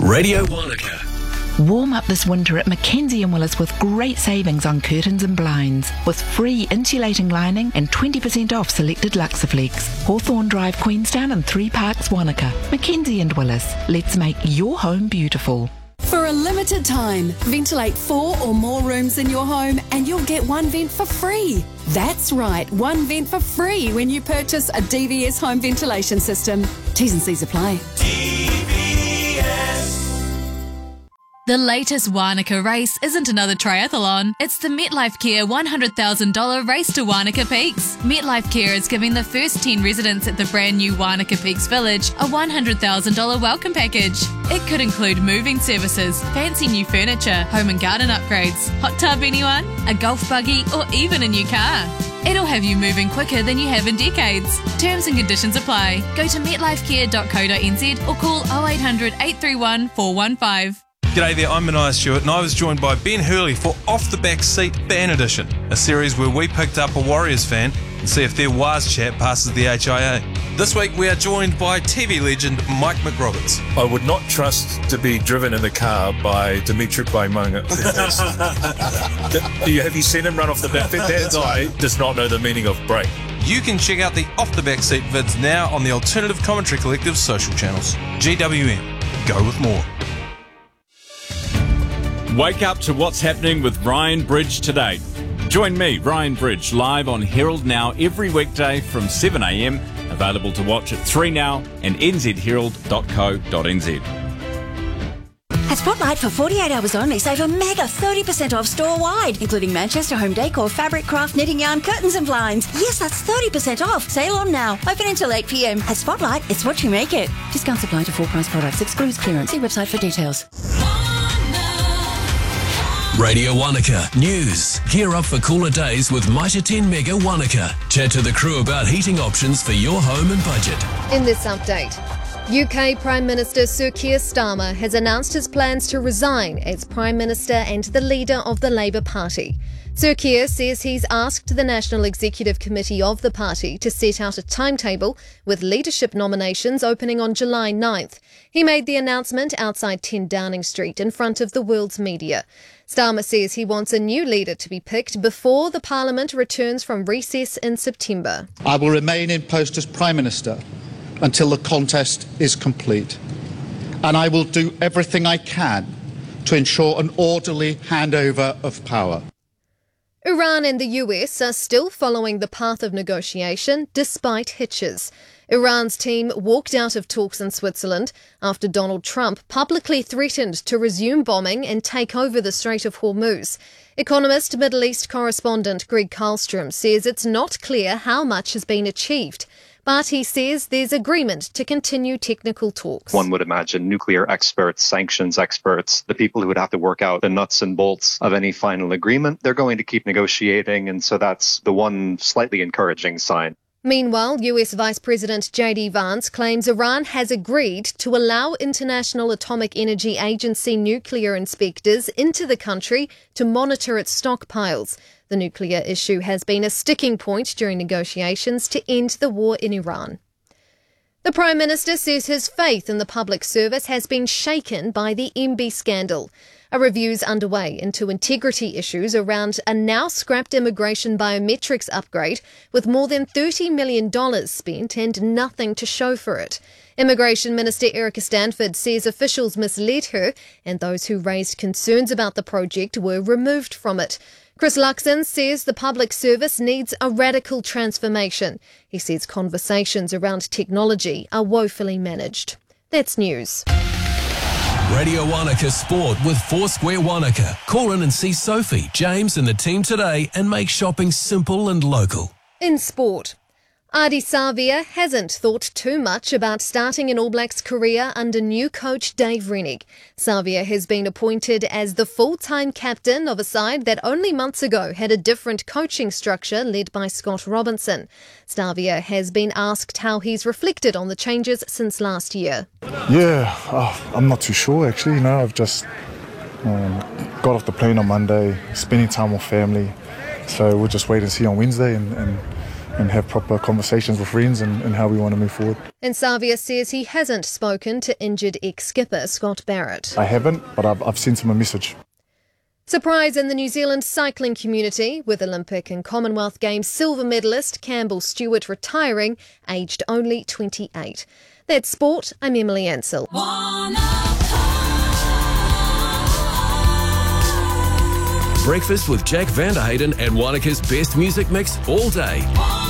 Radio Wanaka. Warm up this winter at Mackenzie & Willis with great savings on curtains and blinds, with free insulating lining and 20% off selected Luxaflex. Hawthorne Drive, Queenstown and 3 Parks, Wanaka. Mackenzie & Willis. Let's make your home beautiful. For a limited time, ventilate 4 or more rooms in your home and you'll get 1 vent for free. That's right, 1 vent for free when you purchase a DVS home ventilation system. T's and C's apply. The latest Wanaka race isn't another triathlon. It's the MetLife Care $100,000 Race to Wanaka Peaks. MetLife Care is giving the first 10 residents at the brand new Wanaka Peaks Village a $100,000 welcome package. It could include moving services, fancy new furniture, home and garden upgrades, hot tub anyone, a golf buggy or even a new car. It'll have you moving quicker than you have in decades. Terms and conditions apply. Go to metlifecare.co.nz or call 0800 831 415. G'day there, I'm Mania Stewart and I was joined by Ben Hurley for Off the Back Seat Ban Edition, a series where we picked up a Warriors fan and see if their Waz chat passes the HIA. This week we are joined by TV legend Mike McRoberts. I would not trust to be driven in a car by Dimitri Baimunga. Have you seen him run off the back? That guy does not know the meaning of break. You can check out the Off the Back Seat vids now on the Alternative Commentary Collective social channels. GWM, go with more. Wake up to what's happening with Ryan Bridge today. Join me, Ryan Bridge, live on Herald Now every weekday from 7 a.m. Available to watch at 3 Now and nzherald.co.nz. At Spotlight, for 48 hours only, save a mega 30% off store-wide, including Manchester home decor, fabric, craft, knitting yarn, curtains and blinds. Yes, that's 30% off. Sale on now. Open until 8 p.m. At Spotlight, it's what you make it. Discounts apply to full-price products. Excludes clearance. See website for details. Radio Wanaka News. Gear up for cooler days with Mitre 10 Mega Wanaka. Chat to the crew about heating options for your home and budget. In this update, UK Prime Minister Sir Keir Starmer has announced his plans to resign as Prime Minister and the leader of the Labour Party. Sir Keir says he's asked the National Executive Committee of the party to set out a timetable with leadership nominations opening on July 9th. He made the announcement outside 10 Downing Street in front of the world's media. Starmer says he wants a new leader to be picked before the Parliament returns from recess in September. I will remain in post as Prime Minister until the contest is complete. And I will do everything I can to ensure an orderly handover of power. Iran and the US are still following the path of negotiation despite hitches. Iran's team walked out of talks in Switzerland after Donald Trump publicly threatened to resume bombing and take over the Strait of Hormuz. Economist Middle East correspondent Greg Karlstrom says it's not clear how much has been achieved, but he says there's agreement to continue technical talks. One would imagine nuclear experts, sanctions experts, the people who would have to work out the nuts and bolts of any final agreement, they're going to keep negotiating, and so that's the one slightly encouraging sign. Meanwhile, US Vice President J.D. Vance claims Iran has agreed to allow International Atomic Energy Agency nuclear inspectors into the country to monitor its stockpiles. The nuclear issue has been a sticking point during negotiations to end the war in Iran. The Prime Minister says his faith in the public service has been shaken by the MB scandal. A review's underway into integrity issues around a now-scrapped immigration biometrics upgrade with more than $30 million spent and nothing to show for it. Immigration Minister Erica Stanford says officials misled her and those who raised concerns about the project were removed from it. Chris Luxon says the public service needs a radical transformation. He says conversations around technology are woefully managed. That's news. Radio Wanaka Sport with Foursquare Wanaka. Call in and see Sophie, James and the team today and make shopping simple and local. In sport, Ardie Savia hasn't thought too much about starting an All Blacks career under new coach Dave Rennick. Savia has been appointed as the full-time captain of a side that only months ago had a different coaching structure led by Scott Robinson. Savia has been asked how he's reflected on the changes since last year. Yeah, I'm not too sure actually. I've just got off the plane on Monday, spending time with family. So we'll just wait and see on Wednesday and and have proper conversations with friends and how we want to move forward. And Savia says he hasn't spoken to injured ex-skipper Scott Barrett. I haven't, but I've sent him a message. Surprise in the New Zealand cycling community, with Olympic and Commonwealth Games silver medalist Campbell Stewart retiring, aged only 28. That's sport. I'm Emily Ansell. Breakfast with Jack Vanderheyden and Wanaka's best music mix all day.